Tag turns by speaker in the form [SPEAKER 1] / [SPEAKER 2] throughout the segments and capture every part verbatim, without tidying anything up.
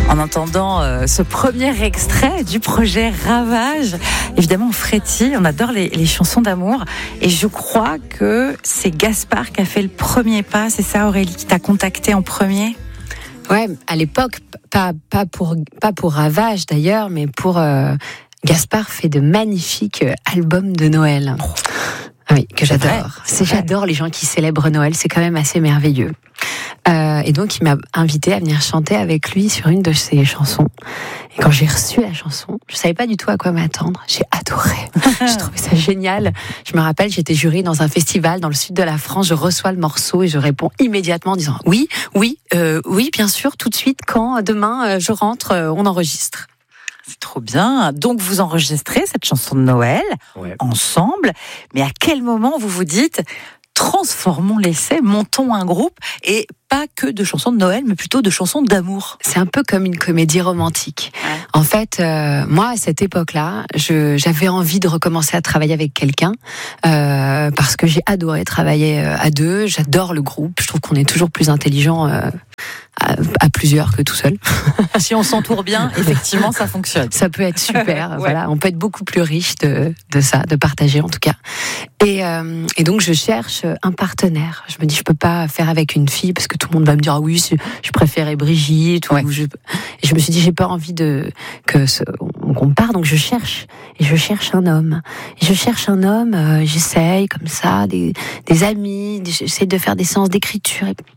[SPEAKER 1] En entendant euh, ce premier extrait du projet Ravage, évidemment on frétille, on adore les, les chansons d'amour et je crois que c'est Gaspard qui a fait le premier pas, c'est ça Aurélie, qui t'a contacté en premier?
[SPEAKER 2] Ouais, à l'époque, pas, pas, pour, pas pour Ravage d'ailleurs, mais pour... Euh, Gaspard fait de magnifiques albums de Noël. Ah oui, que j'adore. C'est, c'est j'adore les gens qui célèbrent Noël, c'est quand même assez merveilleux. Euh, et donc il m'a invité à venir chanter avec lui sur une de ses chansons. Et quand j'ai reçu la chanson, je savais pas du tout à quoi m'attendre. J'ai adoré. J'ai trouvé ça génial. Je me rappelle, j'étais jury dans un festival dans le sud de la France. Je reçois le morceau et je réponds immédiatement en disant oui, oui, euh, oui, bien sûr, tout de suite. Quand demain euh, je rentre, euh, on enregistre.
[SPEAKER 1] C'est trop bien. Donc, vous enregistrez cette chanson de Noël ouais. ensemble. Mais à quel moment vous vous dites transformons l'essai, montons un groupe et pas que de chansons de Noël, mais plutôt de chansons d'amour?
[SPEAKER 2] C'est un peu comme une comédie romantique. Ouais. En fait, euh, moi, à cette époque-là, je, j'avais envie de recommencer à travailler avec quelqu'un euh, parce que j'ai adoré travailler à deux. J'adore le groupe. Je trouve qu'on est toujours plus intelligent euh, à, à plusieurs que tout seul.
[SPEAKER 1] Si on s'entoure bien, effectivement, ça fonctionne.
[SPEAKER 2] Ça peut être super. Ouais. Voilà, on peut être beaucoup plus riche de, de ça, de partager en tout cas. Et, euh, et donc, je cherche un partenaire. Je me dis, je peux pas faire avec une fille parce que tout le monde va me dire ah oui, je préférais Brigitte. Ouais. Ou je... Et je me suis dit, j'ai pas envie de que ce... on compare, donc je cherche et je cherche un homme. Et je cherche un homme. Euh, j'essaye comme ça, des, des amis. J'essaie de faire des séances d'écriture. Et...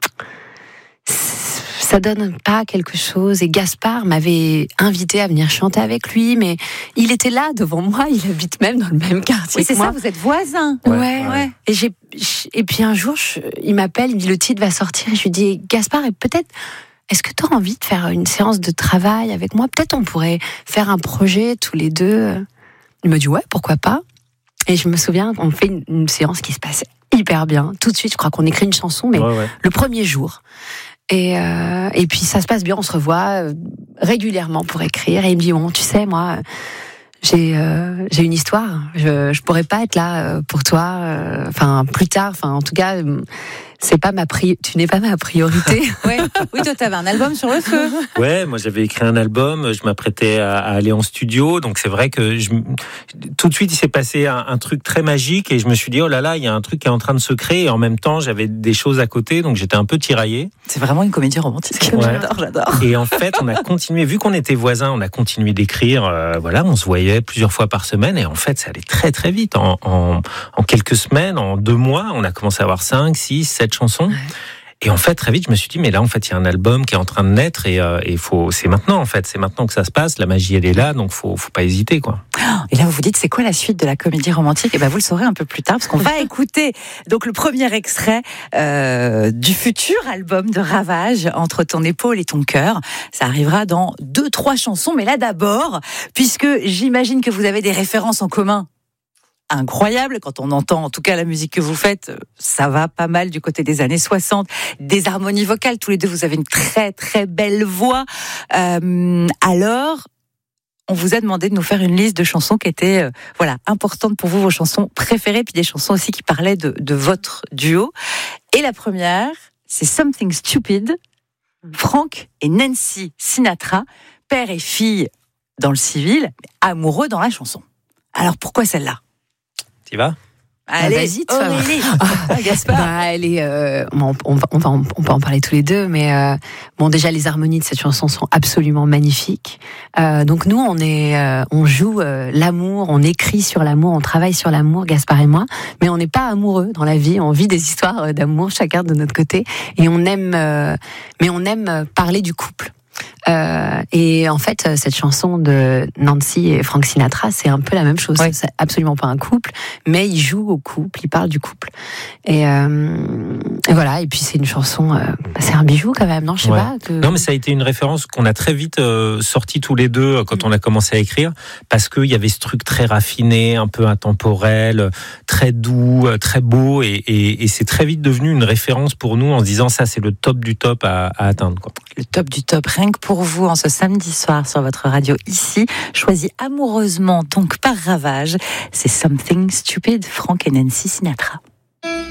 [SPEAKER 2] ça donne pas quelque chose. Et Gaspard m'avait invité à venir chanter avec lui, mais il était là devant moi. Il habite même dans le même quartier.
[SPEAKER 1] Oui, c'est
[SPEAKER 2] que moi.
[SPEAKER 1] Ça. Vous êtes voisins.
[SPEAKER 2] Ouais. ouais. ouais. Et j'ai et puis un jour, je, il m'appelle, il me dit le titre va sortir. Et je lui dis Gaspard, et peut-être. Est-ce que tu as envie de faire une séance de travail avec moi? Peut-être on pourrait faire un projet tous les deux. Il me dit ouais, pourquoi pas. Et je me souviens, on fait une, une séance qui se passe hyper bien. Tout de suite, je crois qu'on écrit une chanson, mais ouais, ouais. le premier jour. Et, euh, et puis ça se passe bien, on se revoit euh, régulièrement pour écrire. Et il me dit bon, tu sais, moi, j'ai euh, j'ai une histoire. Je je pourrais pas être là euh, pour toi. Enfin euh, plus tard. Enfin en tout cas. Euh, C'est pas ma pri... Tu n'es pas ma priorité.
[SPEAKER 1] ouais. Oui, toi, t'avais un album sur le feu.
[SPEAKER 3] Ouais, moi, j'avais écrit un album. Je m'apprêtais à, à aller en studio. Donc, c'est vrai que je... tout de suite, il s'est passé un, un truc très magique. Et je me suis dit, oh là là, il y a un truc qui est en train de se créer. Et en même temps, j'avais des choses à côté. Donc, j'étais un peu tiraillé.
[SPEAKER 1] C'est vraiment une comédie romantique. Ouais. J'adore, j'adore.
[SPEAKER 3] Et en fait, on a continué. Vu qu'on était voisins, on a continué d'écrire. Euh, voilà, on se voyait plusieurs fois par semaine. Et en fait, ça allait très, très vite. En, en, en quelques semaines, en deux mois, on a commencé à avoir cinq, six, sept chansons. Ouais. Et en fait, très vite, je me suis dit, mais là, en fait, il y a un album qui est en train de naître et, euh, et faut, c'est maintenant, en fait. C'est maintenant que ça se passe. La magie, elle est là, donc faut, faut pas hésiter, quoi.
[SPEAKER 1] Et là, vous vous dites, c'est quoi la suite de la comédie romantique? Et ben, vous le saurez un peu plus tard, parce qu'on va écouter donc le premier extrait euh, du futur album de Ravage, Entre ton épaule et ton cœur. Ça arrivera dans deux, trois chansons. Mais là, d'abord, puisque j'imagine que vous avez des références en commun. Incroyable, quand on entend en tout cas la musique que vous faites, ça va pas mal du côté des années soixante, des harmonies vocales, tous les deux vous avez une très très belle voix. Euh, alors, on vous a demandé de nous faire une liste de chansons qui étaient euh, voilà, importantes pour vous, vos chansons préférées, puis des chansons aussi qui parlaient de, de votre duo. Et la première, c'est Something Stupid, Frank et Nancy Sinatra, père et fille dans le civil, amoureux dans la chanson. Alors pourquoi celle-là?
[SPEAKER 3] Tu vas?
[SPEAKER 1] Allez, ah, vas-y, Aurélie.
[SPEAKER 2] Ah, Gaspard. Bah, elle est, euh, on, on, va, on, va, on peut en parler tous les deux, mais euh, bon, déjà les harmonies de cette chanson sont absolument magnifiques. Euh, donc nous, on est, euh, on joue euh, l'amour, on écrit sur l'amour, on travaille sur l'amour, Gaspard et moi, mais on n'est pas amoureux dans la vie. On vit des histoires d'amour chacun de notre côté, et on aime, euh, mais on aime parler du couple. Euh, et en fait, cette chanson de Nancy et Frank Sinatra, c'est un peu la même chose. Oui. C'est absolument pas un couple, mais ils jouent au couple, ils parlent du couple. Et, euh, et voilà. Et puis c'est une chanson, euh, c'est un bijou quand même, non? Je sais ouais. pas. Que...
[SPEAKER 3] Non, mais ça a été une référence qu'on a très vite euh, sorti tous les deux quand mmh. on a commencé à écrire, parce qu'il y avait ce truc très raffiné, un peu intemporel, très doux, très beau, et, et, et c'est très vite devenu une référence pour nous en se disant ça, c'est le top du top à, à atteindre, quoi.
[SPEAKER 1] Le top du top, rien que pour vous en ce samedi soir sur votre radio ici, choisi amoureusement donc par Ravage, c'est Something Stupid, Frank et Nancy Sinatra.